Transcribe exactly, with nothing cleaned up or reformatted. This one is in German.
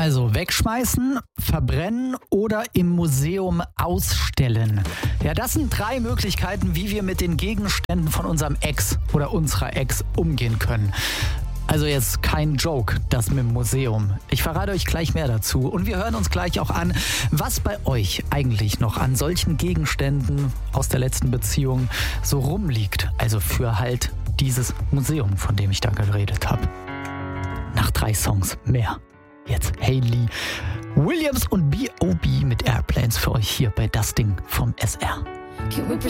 Also wegschmeißen, verbrennen oder im Museum ausstellen. Ja, das sind drei Möglichkeiten, wie wir mit den Gegenständen von unserem Ex oder unserer Ex umgehen können. Also jetzt kein Joke, das mit dem Museum. Ich verrate euch gleich mehr dazu und wir hören uns gleich auch an, was bei euch eigentlich noch an solchen Gegenständen aus der letzten Beziehung so rumliegt. Also für halt dieses Museum, von dem ich da geredet habe. Nach drei Songs mehr. Jetzt Hayley Williams und B O B mit Airplanes für euch hier bei Das Ding vom S R. Can we